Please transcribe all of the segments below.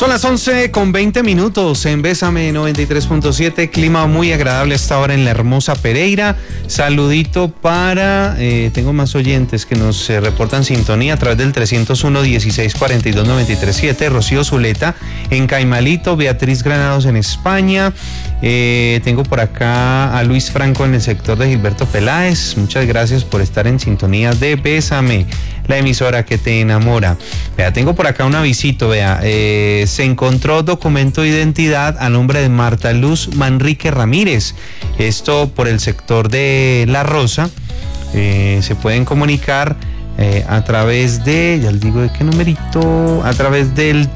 Son las 11:20 en Bésame 93.7, clima muy agradable hasta ahora en la hermosa Pereira. Saludito para, tengo más oyentes que nos reportan sintonía a través del 301-1642-937, Rocío Zuleta en Caimalito, Beatriz Granados en España. Tengo por acá a Luis Franco en el sector de Gilberto Peláez. Muchas gracias por estar en sintonía de Bésame, la emisora que te enamora. Vea, tengo por acá un avisito, vea, se encontró documento de identidad a nombre de Marta Luz Manrique Ramírez, esto por el sector de La Rosa. Se pueden comunicar a través de, ya les digo de qué numerito, a través del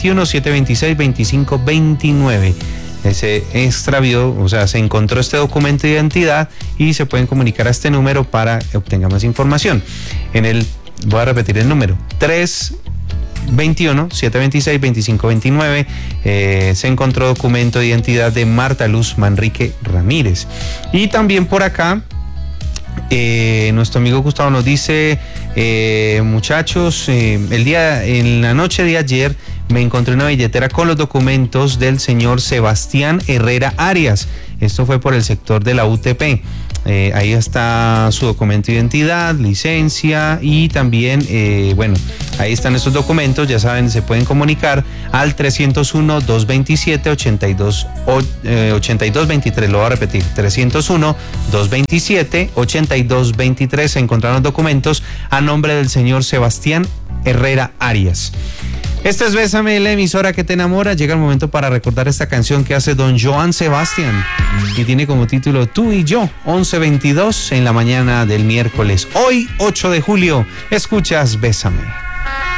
321-726-2529. Se extravió, o sea, se encontró este documento de identidad y se pueden comunicar a este número para que obtengan más información. Voy a repetir el número, 321-726-2529. Se encontró documento de identidad de Marta Luz Manrique Ramírez. Y también por acá, nuestro amigo Gustavo nos dice, muchachos, en la noche de ayer me encontré una billetera con los documentos del señor Sebastián Herrera Arias. Esto fue por el sector de la UTP. Ahí está su documento de identidad, licencia y también, ahí están estos documentos. Ya saben, se pueden comunicar al 301-227-8223. Lo voy a repetir, 301-227-8223. Se encontraron los documentos a nombre del señor Sebastián Herrera Arias. Esta es Bésame, la emisora que te enamora. Llega el momento para recordar esta canción que hace don Joan Sebastián y tiene como título Tú y Yo. 11:22 en la mañana del miércoles. Hoy, 8 de julio, escuchas Bésame.